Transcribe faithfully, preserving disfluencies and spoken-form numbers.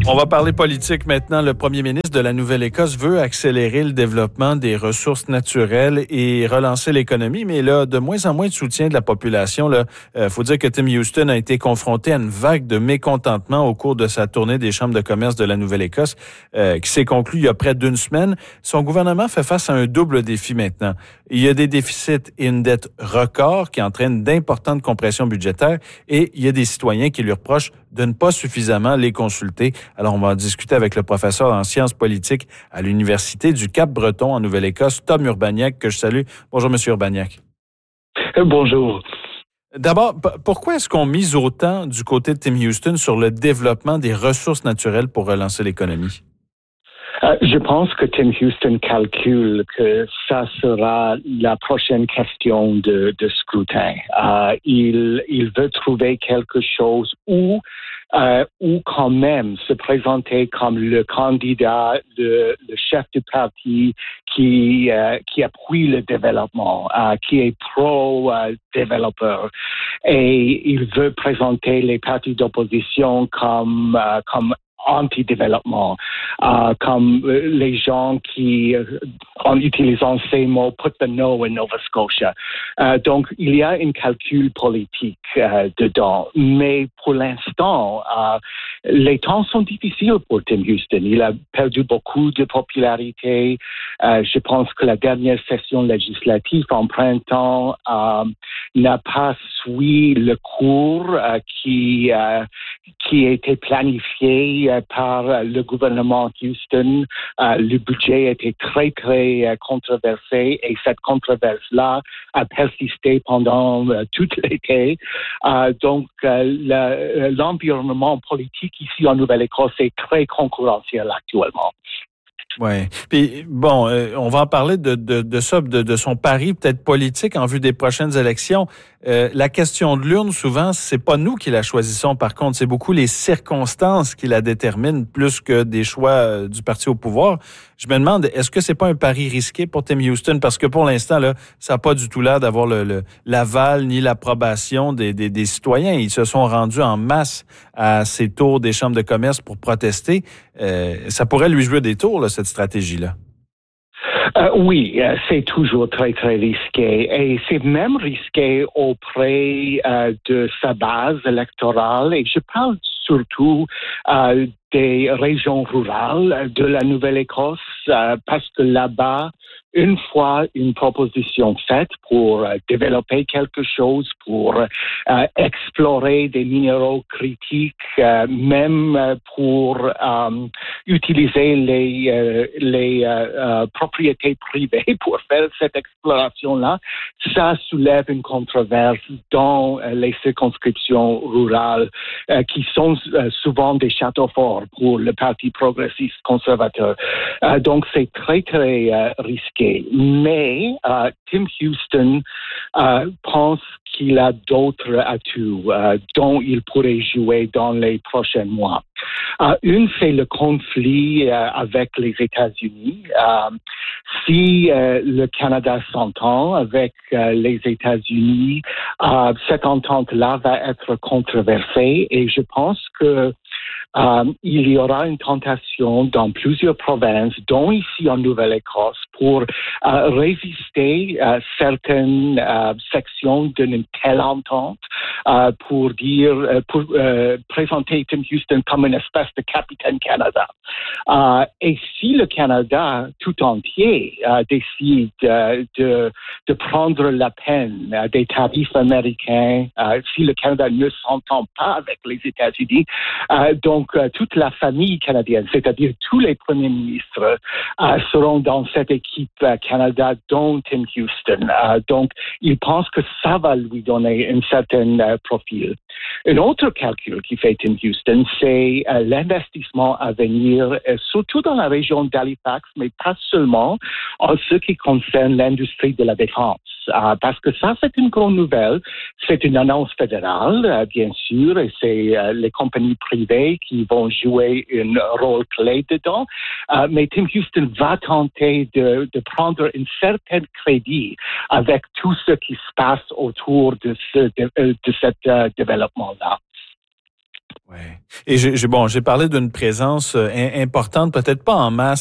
On va parler politique maintenant. Le premier ministre de la Nouvelle-Écosse veut accélérer le développement des ressources naturelles et relancer l'économie, mais là, de moins en moins de soutien de la population. Il euh, faut dire que Tim Houston a été confronté à une vague de mécontentement au cours de sa tournée des chambres de commerce de la Nouvelle-Écosse, euh, qui s'est conclue il y a près d'une semaine. Son gouvernement fait face à un double défi maintenant. Il y a des déficits et une dette record qui entraînent d'importantes compressions budgétaires et il y a des citoyens qui lui reprochent de ne pas suffisamment les consulter. Alors, on va en discuter avec le professeur en sciences politiques à l'Université du Cap-Breton en Nouvelle-Écosse, Tom Urbaniak, que je salue. Bonjour, Monsieur Urbaniak. Bonjour. D'abord, p- pourquoi est-ce qu'on mise autant du côté de Tim Houston sur le développement des ressources naturelles pour relancer l'économie? Euh, je pense que Tim Houston calcule que ça sera la prochaine question de, de scrutin. Euh, il, il veut trouver quelque chose où, euh, où quand même se présenter comme le candidat, le, le chef du parti qui, euh, qui appuie le développement, euh, qui est pro-développeur. Et il veut présenter les partis d'opposition comme, euh, comme anti-développement, euh, comme euh, les gens qui, euh, en utilisant ces mots, put the no in Nova Scotia. Euh, donc, il y a un calcul politique euh, dedans. Mais pour l'instant, euh, les temps sont difficiles pour Tim Houston. Il a perdu beaucoup de popularité. Euh, je pense que la dernière session législative en printemps euh, n'a pas suivi le cours euh, qui, euh, qui a été planifié par le gouvernement Houston. Euh, le budget était très, très euh, controversé et cette controverse-là a persisté pendant euh, tout l'été. Euh, donc, euh, le, l'environnement politique ici en Nouvelle-Écosse est très concurrentiel actuellement. Oui. Puis bon, euh, on va en parler de, de, de ça, de, de son pari peut-être politique en vue des prochaines élections. Euh, la question de l'urne, souvent, c'est pas nous qui la choisissons. Par contre, c'est beaucoup les circonstances qui la déterminent plus que des choix euh, du parti au pouvoir. Je me demande, est-ce que c'est pas un pari risqué pour Tim Houston? Parce que pour l'instant, là, ça n'a pas du tout l'air d'avoir le, le, l'aval ni l'approbation des, des, des citoyens. Ils se sont rendus en masse à ces tours des chambres de commerce pour protester. Euh, ça pourrait lui jouer des tours, là, cette stratégie-là. Euh, oui, euh, c'est toujours très, très risqué. Et c'est même risqué auprès euh, de sa base électorale. Et je parle surtout euh, des régions rurales de la Nouvelle-Écosse, euh, parce que là-bas, une fois une proposition faite pour euh, développer quelque chose, pour euh, explorer des minéraux critiques, euh, même euh, pour euh, utiliser les, euh, les euh, euh, propriétés privées pour faire cette exploration-là, ça soulève une controverse dans euh, les circonscriptions rurales euh, qui sont euh, souvent des châteaux forts pour le Parti progressiste conservateur. Euh, donc, c'est très, très euh, risqué. Mais euh, Tim Houston euh, pense qu'il a d'autres atouts euh, dont il pourrait jouer dans les prochains mois. Euh, une, c'est le conflit euh, avec les États-Unis. Euh, si euh, le Canada s'entend avec euh, les États-Unis, euh, cette entente-là va être controversée et je pense que Euh, il y aura une tentation dans plusieurs provinces, dont ici en Nouvelle-Écosse, pour euh, résister à certaines euh, sections d'une telle entente, euh, pour dire, euh, pour euh, présenter Tim Houston comme une espèce de capitaine Canada. Euh, et si le Canada tout entier euh, décide euh, de, de prendre la peine euh, des tarifs américains, euh, si le Canada ne s'entend pas avec les États-Unis, euh, donc euh, toute la famille canadienne, c'est-à-dire tous les premiers ministres, euh, seront dans cette équipe euh, Canada, dont Tim Houston. Euh, donc, il pense que ça va lui donner un certain euh, profil. Un autre calcul qui fait Tim Houston, c'est euh, l'investissement à venir, euh, surtout dans la région d'Halifax, mais pas seulement, en ce qui concerne l'industrie de la défense. Euh, parce que ça, c'est une grande nouvelle. C'est une annonce fédérale, euh, bien sûr, et c'est euh, les compagnies privées qui vont jouer un rôle clé dedans. Euh, mais Tim Houston va tenter de, de prendre un certain crédit avec tout ce qui se passe autour de ce de, de cet euh, développement-là. Ouais. Et j'ai, j'ai bon, j'ai parlé d'une présence importante, peut-être pas en masse